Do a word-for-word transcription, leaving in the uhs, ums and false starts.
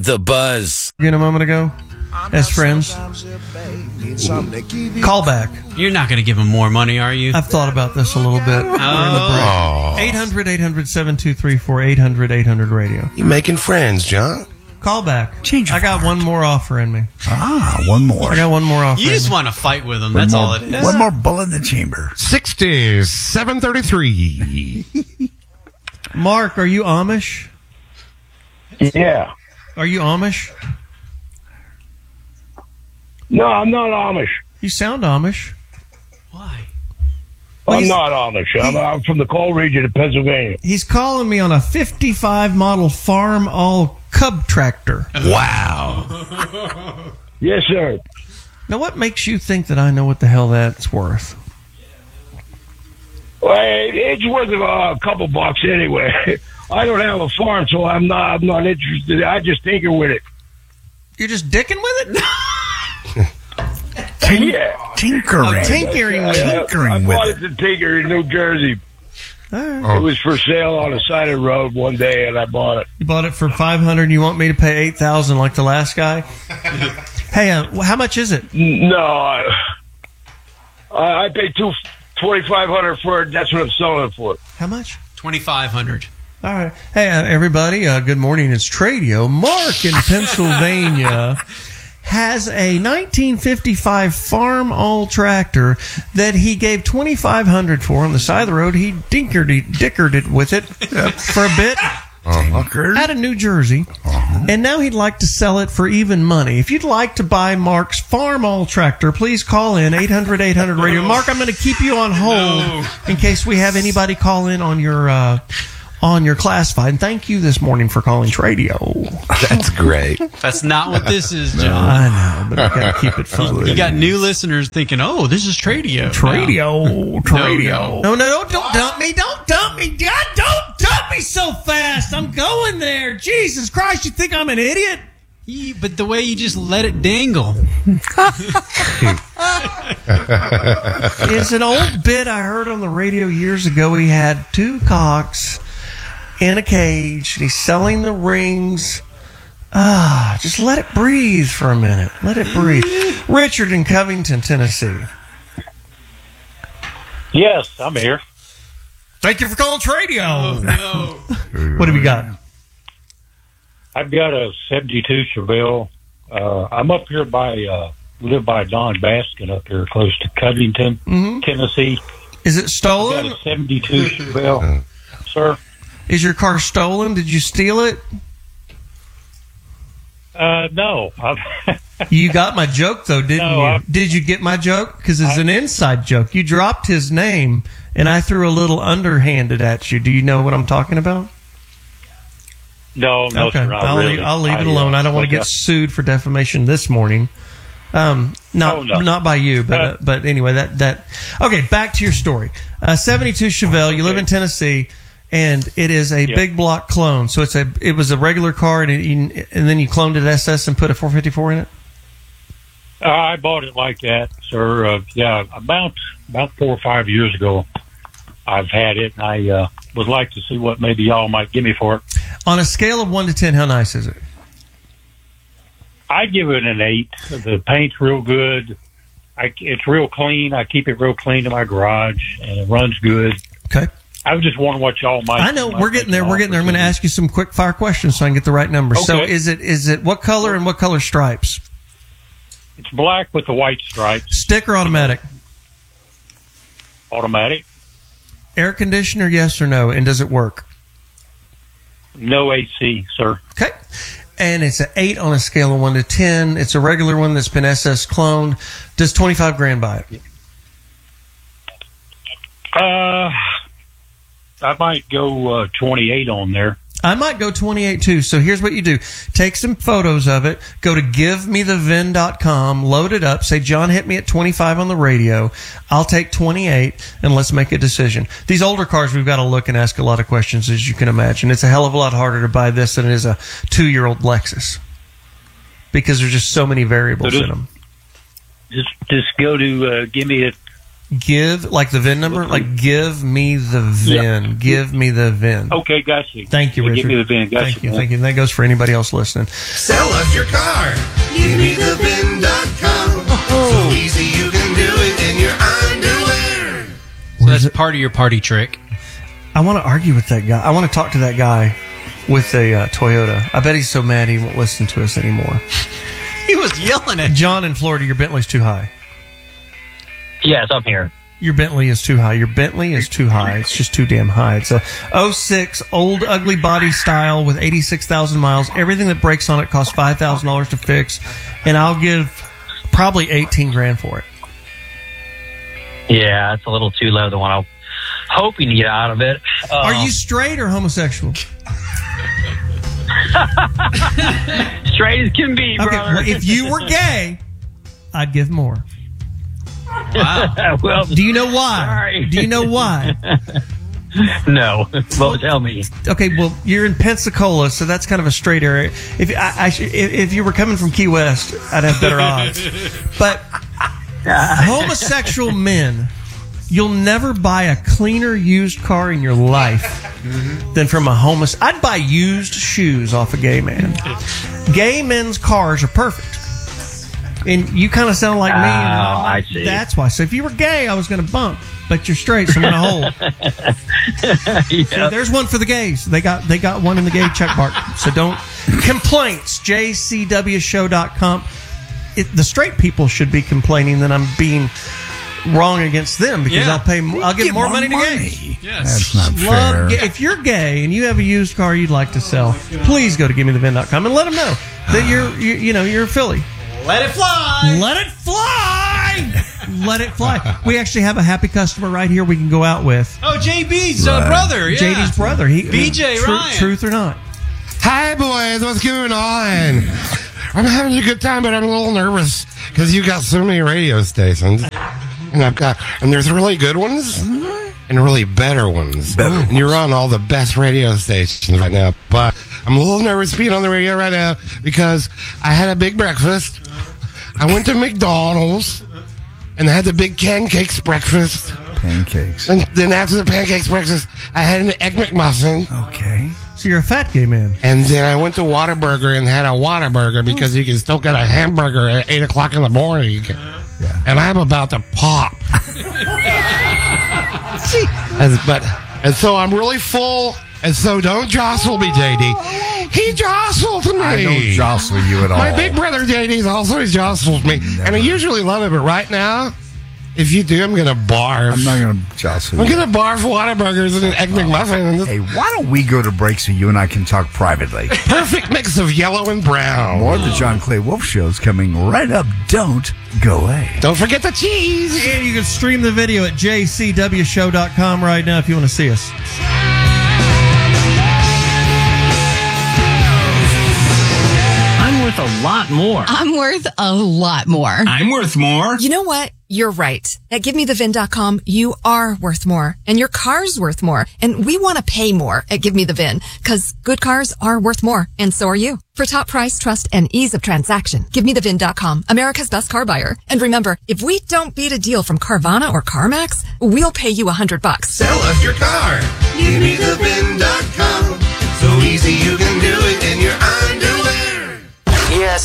The Buzz. Again a moment ago, as friends. Call back. You're not going to give him more money, are you? I've thought about this a little bit. Oh. eight hundred, eight hundred, seven two three four, eight hundred, eight hundred radio. You making friends, John? Call back. Change your I got heart. one more offer in me. Ah, one more. I got one more offer. You in just me. want to fight with him. One That's more, all it is. One more bullet in the chamber. sixty-seven thirty-three. Mark, are you Amish? Yeah. Are you Amish? No, I'm not Amish. You sound Amish. Why? Well, I'm he's- not Amish. I'm, I'm from the coal region of Pennsylvania. He's calling me on a fifty-five model farm all cub tractor. Wow. Yes, sir. Now, what makes you think that I know what the hell that's worth? Well, it's worth a couple bucks anyway. I don't have a farm, so I'm not. I'm not interested. I just tinker with it. You're just dicking with it? Tink- Yeah. Tinkering. Oh, tinkering with it. Tinkering I with bought it. it to Tinker in New Jersey. All right. It was for sale on the side of the road one day, and I bought it. You bought it for five hundred and you want me to pay eight thousand like the last guy? Hey, uh, how much is it? No, I, I I paid two twenty five hundred for it. That's what I'm selling it for. How much? twenty-five hundred. All right. Hey, uh, everybody. Uh, good morning. It's Tradio. Mark in Pennsylvania has a nineteen fifty-five farm all tractor that he gave twenty-five hundred for on the side of the road. He dinkered, he dickered it with it for a bit Tinkered. out of New Jersey, and now he'd like to sell it for even money. If you'd like to buy Mark's farm all tractor, please call in eight hundred, eight hundred radio. Mark, I'm going to keep you on hold in case we have anybody call in on your uh, on your classified. And thank you this morning for calling Tradio. That's great. That's not what this is, John. I know, but I got to keep it fun. You got new listeners thinking, "Oh, this is Tradio." Tradio, Tradio. No, No, no, don't, don't dump me. Don't dump me. God, don't dump me so fast. I'm going there. Jesus Christ, you think I'm an idiot? Yeah, but the way you just let it dangle. It's an old bit I heard on the radio years ago. He had two cocks in a cage. And he's selling the rings. Ah, just let it breathe for a minute. Let it breathe. Richard in Covington, Tennessee. Yes, I'm here. Thank you for calling Tradio. No. What have you got? I've got a seventy-two Chevelle. Uh, I'm up here by, uh, live by Don Baskin up here close to Covington, Mhm. Tennessee. Is it I've got stolen? a seventy-two Chevelle. Sir? Is your car stolen? Did you steal it? Uh, no. I've You got my joke, though, didn't No, you? I- Did you get my joke? Because it's I- an inside joke. You dropped his name, and I threw a little underhanded at you. Do you know what I'm talking about? no, no, okay, sir. Not I'll, really. leave, I'll leave it I, alone. uh, I don't want to but, get uh, sued for defamation this morning. Um, not Oh, no. not by you, but Uh, uh, but anyway, that that okay. Back to your story. Uh, seventy-two Chevelle. You live Okay. in Tennessee, and it is a Yeah. big block clone. So it's a it was a regular car, and, it, you, and then you cloned it S S and put a four fifty-four in it. Uh, I bought it like that, sir. Uh, yeah, about about four or five years ago, I've had it, and I uh, would like to see what maybe y'all might give me for it. On a scale of one to ten, how nice is it? I give it an eight. The paint's real good. I, it's real clean. I keep it real clean in my garage, and it runs good. Okay. I was just wondering what y'all might. I know might we're getting make there. an We're getting there. I'm offer going to to me. ask you some quick fire questions so I can get the right number. So Okay. is it is it what color and what color stripes? It's black with the white stripes, Stick or automatic? automatic, Air conditioner, yes or no? And does it work? no A C, sir. Okay. And it's an eight on a scale of one to ten. It's a regular one that's been S S cloned. Does twenty-five grand buy it? Uh, I might go uh, twenty-eight on there. I might go twenty-eight too. So here's what you do. Take some photos of it. Go to give me the V I N dot com. Load it up. Say, John hit me at twenty-five on the radio. I'll take twenty-eight and let's make a decision. These older cars, we've got to look and ask a lot of questions, as you can imagine. It's a hell of a lot harder to buy this than it is a two-year-old Lexus because there's just so many variables So in this- them. Just just go to uh, give me it Give, like the V I N number, like give me the V I N. Yeah. Give me the V I N. Okay, gotcha. Thank you, Yeah, Richard. Give me the V I N. Gotcha. Thank you, thank you. And that goes for anybody else listening. Sell us your car. Give me the vin dot com. So easy you can do it in your underwear. So that's part of your party trick. I want to argue with that guy. I want to talk to that guy with a uh, Toyota. I bet he's so mad he won't listen to us anymore. He was yelling at John in Florida, your Bentley's too high. Yes, I'm here. Your Bentley is too high. Your Bentley is too high. It's just too damn high. It's a oh six old ugly body style with eighty-six thousand miles. Everything that breaks on it costs five thousand dollars to fix, and I'll give probably eighteen grand for it. Yeah, it's a little too low. The one I'm hoping to get out of it. Uh, Are you straight or homosexual? straight as can be, Okay, brother? well, if you were gay, I'd give more. Wow. well, Do you know why? Sorry. Do you know why? no. Well, tell me. Okay, well, you're in Pensacola, so that's kind of a straight area. If I, I sh- if if you were coming from Key West, I'd have better odds. But homosexual men, you'll never buy a cleaner used car in your life than from a homos. I'd buy used shoes off a gay man. Gay men's cars are perfect. And you kind of sound like me. And Oh, I'm like, I see. That's why. So if you were gay, I was going to bump. But you're straight, so I'm going to hold. See, yeah. there's one for the gays. They got they got one in the gay check mark. So don't complaints. J C W show dot com. It, the straight people should be complaining that I'm being wrong against them because Yeah. I'll pay. I'll give Give more more money to money. gays. Yes. That's not Love, fair. ga- if you're gay and you have a used car you'd like to sell, please go to give me the vin dot com and let them know that you're you, you know you're a Philly. Let it fly. Let it fly. Let it fly. We actually have a happy customer right here we can go out with. Oh, J B's uh, Right. brother. Yeah. J D's brother. He, B J tru- Ryan. Truth or not? Hi, boys. What's going on? I'm having a good time, but I'm a little nervous because you got so many radio stations, and I've got and there's really good ones and really better ones. Better and you're on all the best radio stations right now, but I'm a little nervous being on the radio right now because I had a big breakfast. I went to McDonald's and I had the big pancakes breakfast. Pancakes. And then after the pancakes breakfast, I had an egg McMuffin. Okay. So you're a fat gay man. And then I went to Whataburger and had a Whataburger because you can still get a hamburger at eight o'clock in the morning. Yeah. And I'm about to pop. As, but and so I'm really full. And so don't jostle me, J D. He jostled me. I don't jostle you at all. My big brother J D also jostles me, and I usually love it. But right now, if you do, I'm gonna barf. I'm not going to jostle I'm you. gonna barf Whataburgers and an egg McMuffin and this Hey, why don't we go to break so you and I can talk privately? perfect mix of yellow and brown. More of the John Clay Wolf Show is coming right up. Don't go away. Don't forget the cheese. And you can stream the video at J C W show dot com right now if you want to see us. I'm worth a lot more. I'm worth a lot more. I'm worth more. You know what? You're right. At give me the vin dot com, you are worth more. And your car's worth more. And we want to pay more at Give Me The Vin. Because good cars are worth more. And so are you. For top price, trust, and ease of transaction, give me the vin dot com, America's best car buyer. And remember, if we don't beat a deal from Carvana or CarMax, we'll pay you a hundred bucks. Sell us your car. Give me the vin dot com. So easy you can do it in your underwear.